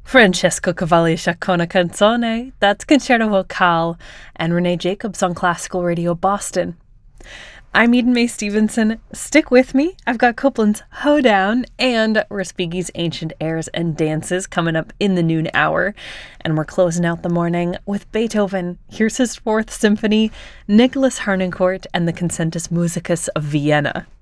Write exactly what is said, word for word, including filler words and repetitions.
Francesco Cavalli Sciacquona Canzone, that's Concerto Vocale, and Renee Jacobs on Classical Radio Boston. I'm Eden Mae Stevenson. Stick with me. I've got Copland's Hoedown and Respighi's Ancient Airs and Dances coming up in the noon hour. And we're closing out the morning with Beethoven. Here's his Fourth Symphony, Nicholas Harnoncourt, and the Concertus Musicus of Vienna.